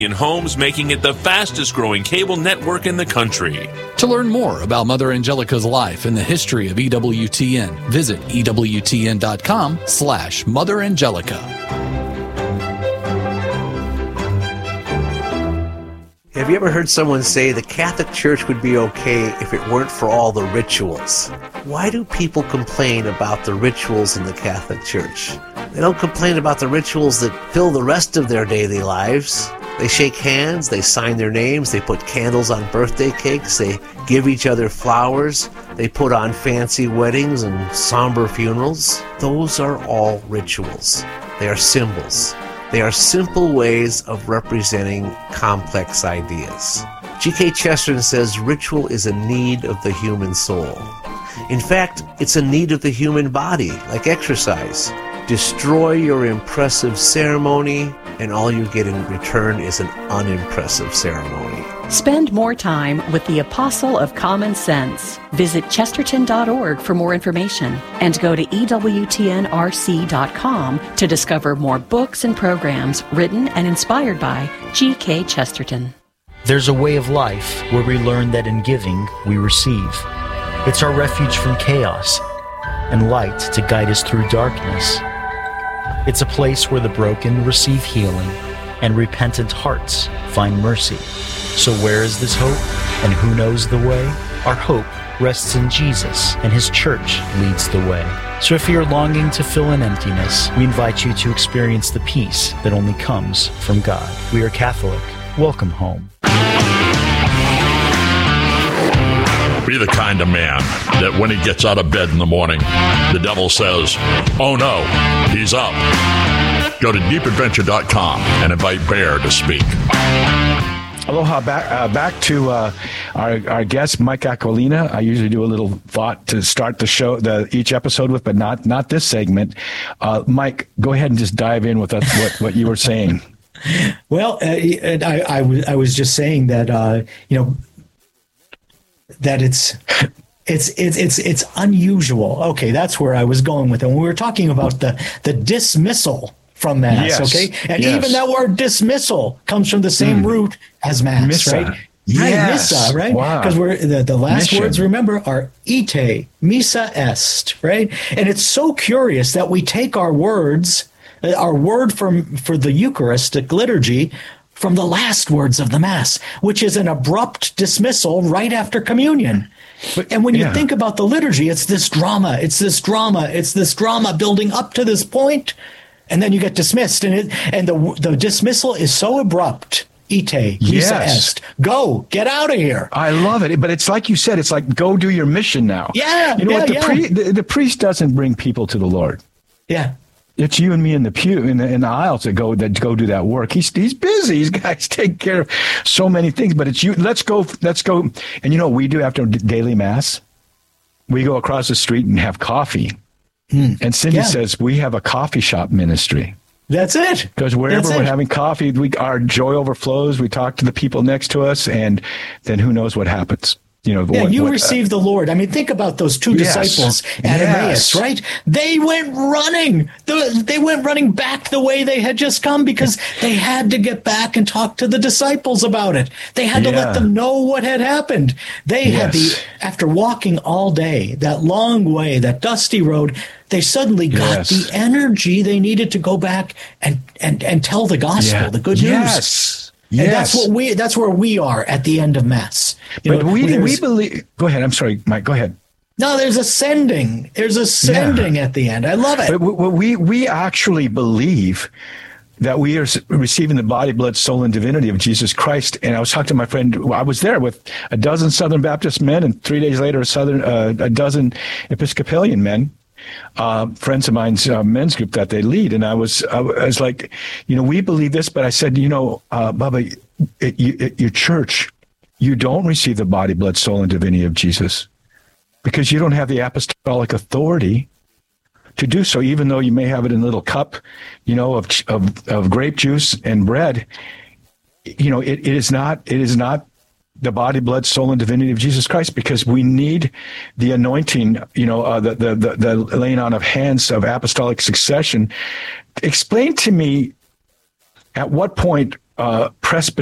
in homes, making it the fastest growing cable network in the country. To learn more about Mother Angelica's life and the history of EWTN, visit EWTN.com/Mother Angelica. Have you ever heard someone say the Catholic Church would be okay if it weren't for all the rituals? Why do people complain about the rituals in the Catholic Church? They don't complain about the rituals that fill the rest of their daily lives. They shake hands, they sign their names, they put candles on birthday cakes, they give each other flowers, they put on fancy weddings and somber funerals. Those are all rituals. They are symbols. They are simple ways of representing complex ideas. G.K. Chesterton says ritual is a need of the human soul. In fact, it's a need of the human body, like exercise. Destroy your impressive ceremony, and all you get in return is an unimpressive ceremony. Spend more time with the Apostle of Common Sense. Visit chesterton.org for more information and go to EWTNRC.com to discover more books and programs written and inspired by G.K. Chesterton. There's a way of life where we learn that in giving, we receive. It's our refuge from chaos and light to guide us through darkness. It's a place where the broken receive healing and repentant hearts find mercy. So where is this hope? And who knows the way? Our hope rests in Jesus, and His church leads the way. So if you're longing to fill an emptiness, we invite you to experience the peace that only comes from God. We are Catholic. Welcome home. Be the kind of man that when he gets out of bed in the morning, the devil says, "Oh no, he's up." Go to deepadventure.com and invite Bear to speak. Aloha, back to our guest, Mike Aquilina. I usually do a little thought to start the show, each episode with, but not this segment. Mike, go ahead and just dive in with what you were saying. Well, I was just saying that that it's unusual. Okay, that's where I was going with it. When we were talking about the dismissal from Mass, yes, okay? And yes, even that word dismissal comes from the same root as Mass, Missa, right? Yes. Right, Missa, right? Because we're the last words, remember, are ite, missa est, right? And it's so curious that we take our words, our word for the Eucharistic liturgy, from the last words of the Mass, which is an abrupt dismissal right after communion. And when you think about the liturgy, it's this drama building up to this point, and then you get dismissed. And the dismissal is so abrupt. Ite, missa est. Go, get out of here. I love it. But it's like you said, it's like, go do your mission now. Yeah. You know what? The priest doesn't bring people to the Lord. Yeah. It's you and me in the pew, in the aisle to go do that work. He's busy. These guys take care of so many things, but it's you. Let's go. And you know what we do after daily Mass? We go across the street and have coffee. And Cindy says, we have a coffee shop ministry. That's it. Because wherever we're having coffee, our joy overflows. We talk to the people next to us, and then who knows what happens. You know, you receive the Lord. I mean, think about those two disciples at Emmaus, right? They went running. They went running back the way they had just come because they had to get back and talk to the disciples about it. They had to let them know what had happened. They had after walking all day, that long way, that dusty road, they suddenly got the energy they needed to go back and tell the gospel, the good news. And that's where we are at the end of Mass. But we believe. Go ahead. I'm sorry, Mike. Go ahead. No, there's a sending. There's a sending at the end. I love it. But we actually believe that we are receiving the body, blood, soul, and divinity of Jesus Christ. And I was talking to my friend. I was there with a dozen Southern Baptist men, and 3 days later, a dozen Episcopalian men. Friends of mine's men's group that they lead, and I was like, we believe this, but I said, Bubba, at your church, you don't receive the body, blood, soul, and divinity of Jesus because you don't have the apostolic authority to do so, even though you may have it in a little cup, of grape juice and bread. It is not the body, blood, soul, and divinity of Jesus Christ, because we need the anointing, the laying on of hands of apostolic succession. Explain to me at what point